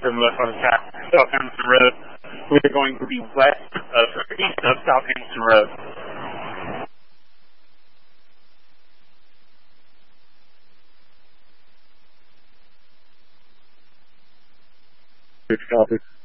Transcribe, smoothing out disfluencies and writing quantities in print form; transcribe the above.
turn left on Southampton Road. We're going to be east of Southampton Road. Copy.